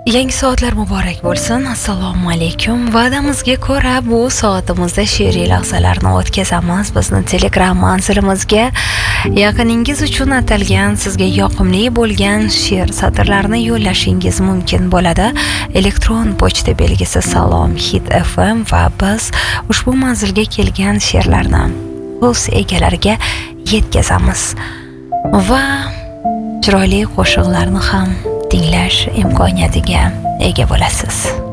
Yangi soatlar muborak bo'lsin. Assalomu alaykum. Va'damizga ko'ra bu soatimizda she'riy lahzalarni o'tkazamiz. Bizni Telegram manzilimizga yaqiningiz uchun atalgan sizga yoqimli bo'lgan she'r satrlarini yo'llashingiz mumkin bo'ladi. Elektron pochta belgisi salom@hit.fm va biz ushbu manzilga kelgan she'rlarni o'z egalariga yetkazamiz va chiroyli qo'shiqlarni ham tinglash imkoniyatiga ega bo'lasiz.